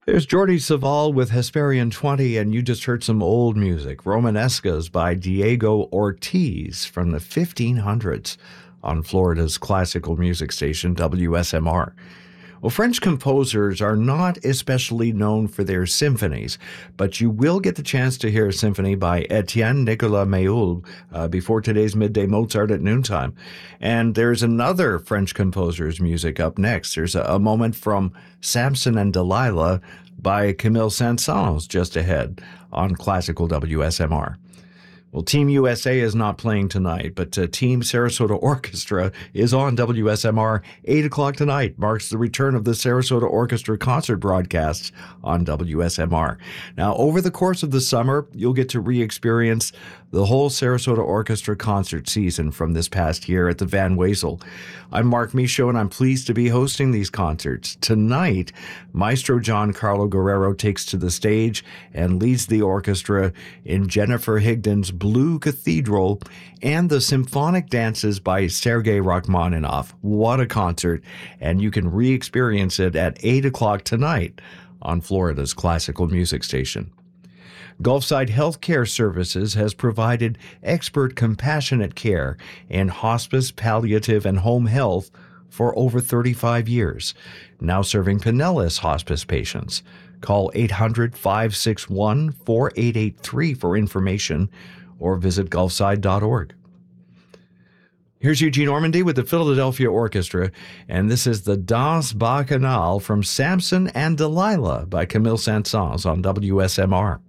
There's Jordi Savall with Hesperian 20, and you just heard some old music, Romanescas by Diego Ortiz from the 1500s on Florida's classical music station, WSMR. Well, French composers are not especially known for their symphonies, but you will get the chance to hear a symphony by Etienne Nicolas Méhul before today's Midday Mozart at noontime. And there's another French composer's music up next. There's a moment from Samson and Delilah by Camille Saint-Saëns just ahead on classical WSMR. Well, Team USA is not playing tonight, but Team Sarasota Orchestra is on WSMR. 8 o'clock tonight marks the return of the Sarasota Orchestra concert broadcasts on WSMR. Now, over the course of the summer, you'll get to re-experience the whole Sarasota Orchestra concert season from this past year at the Van Wezel. I'm Mark Michaud, and I'm pleased to be hosting these concerts. Tonight, Maestro John Carlo Guerrero takes to the stage and leads the orchestra in Jennifer Higdon's Blue Cathedral and the symphonic dances by Sergei Rachmaninoff. What a concert, and you can re-experience it at 8 o'clock tonight on Florida's classical music station. Gulfside Healthcare Services has provided expert compassionate care in hospice, palliative, and home health for over 35 years, now serving Pinellas hospice patients. Call 800-561-4883 for information or visit gulfside.org. Here's Eugene Ormandy with the Philadelphia Orchestra, and this is the Danse Bacchanale from Samson and Delilah by Camille Saint-Saëns on WSMR.